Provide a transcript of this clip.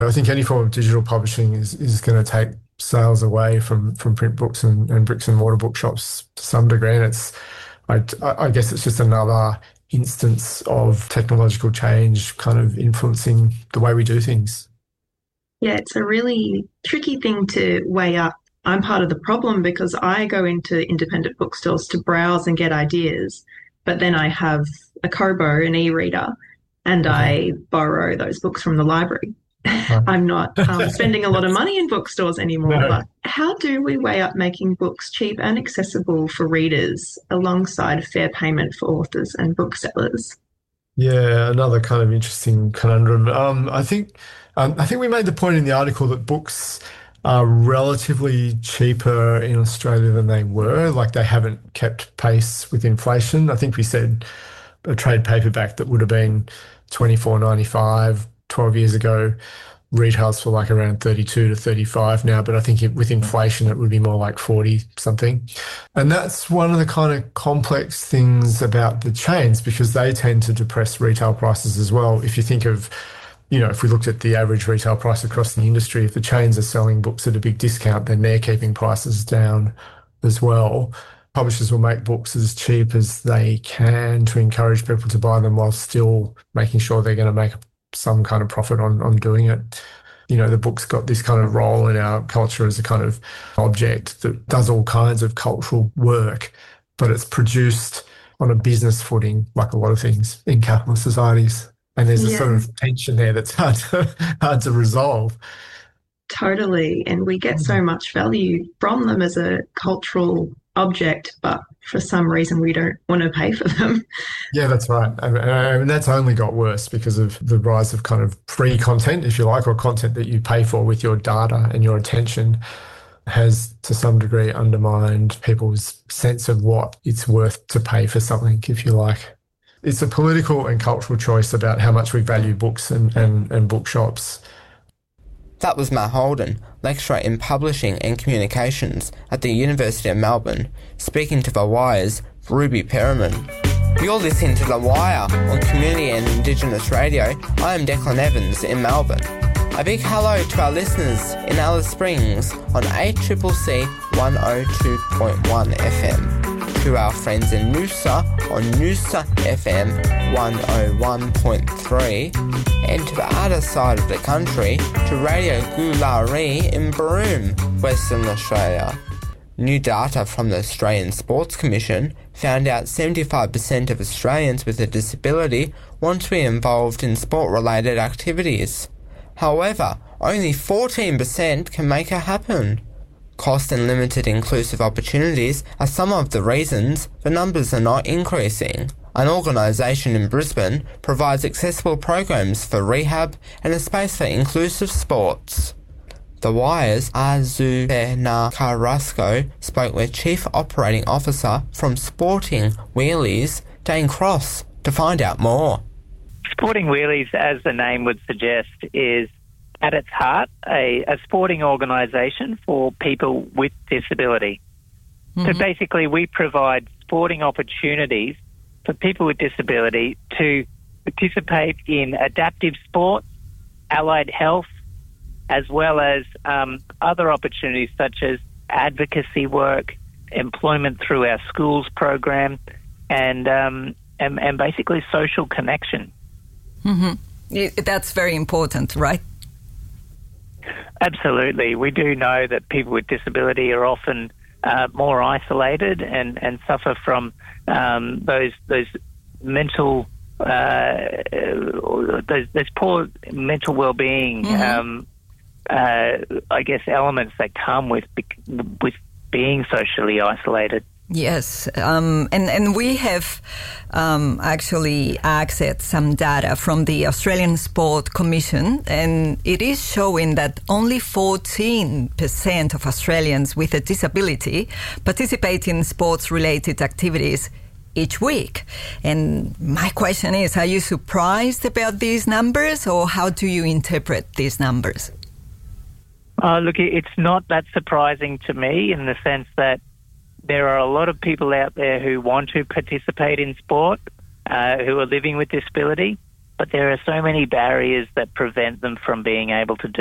I think any form of digital publishing is going to take sales away from print books and bricks and mortar bookshops to some degree. And I guess it's just another instance of technological change kind of influencing the way we do things. Yeah, it's a really tricky thing to weigh up. I'm part of the problem because I go into independent bookstores to browse and get ideas, but then I have a Kobo, an e-reader, and Okay. I borrow those books from the library. Right. I'm not spending a lot of money in bookstores anymore, No. but how do we weigh up making books cheap and accessible for readers alongside fair payment for authors and booksellers? Yeah, another kind of interesting conundrum. I think we made the point in the article that books are relatively cheaper in Australia than they were. Like they haven't kept pace with inflation. I think we said a trade paperback that would have been 24.95 12 years ago retails for like around 32 to 35 now, but I think with inflation it would be more like 40 something. And that's one of the kind of complex things about the chains because they tend to depress retail prices as well. If you think of, if we looked at the average retail price across the industry, if the chains are selling books at a big discount, then they're keeping prices down as well. Publishers will make books as cheap as they can to encourage people to buy them while still making sure they're going to make some kind of profit on doing it. The book's got this kind of role in our culture as a kind of object that does all kinds of cultural work, but it's produced on a business footing, like a lot of things in capitalist societies. And there's a sort Yeah, of tension there that's hard to resolve. totally. And we get so much value from them as a cultural object, but for some reason we don't want to pay for them. Yeah, that's right. And that's only got worse because of the rise of kind of free content, if you like, or content that you pay for with your data and your attention has to some degree undermined people's sense of what it's worth to pay for something, if you like. It's a political and cultural choice about how much we value books and bookshops. That was Matt Holden, lecturer in Publishing and Communications at the University of Melbourne, speaking to The Wire's Ruby Perriman. You're listening to The Wire on Community and Indigenous Radio. I am Declan Evans in Melbourne. A big hello to our listeners in Alice Springs on ACCC 102.1 FM. To our friends in Noosa on Noosa FM 101.3, and to the other side of the country to Radio Gulari in Broome, Western Australia. New data from the Australian Sports Commission found out 75% of Australians with a disability want to be involved in sport-related activities. However, only 14% can make it happen. Cost and limited inclusive opportunities are some of the reasons the numbers are not increasing. An organisation in Brisbane provides accessible programs for rehab and a space for inclusive sports. The Wire's Azubena Carrasco spoke with Chief Operating Officer from Sporting Wheelies, Dane Cross, to find out more. Sporting Wheelies, as the name would suggest, is at its heart a sporting organisation for people with disability. So basically we provide sporting opportunities for people with disability to participate in adaptive sports, allied health, as well as other opportunities such as advocacy work, employment through our schools program, and basically social connection. That's very important, right? Absolutely. We do know that people with disability are often more isolated and suffer from those mental those poor mental well-being I guess elements that come with being socially isolated. Yes, and we have actually accessed some data from the Australian Sport Commission, and it is showing that only 14% of Australians with a disability participate in sports-related activities each week. And my question is, are you surprised about these numbers, or how do you interpret these numbers? Look, it's not that surprising to me in the sense that there are a lot of people out there who want to participate in sport, who are living with disability, but there are so many barriers that prevent them from being able to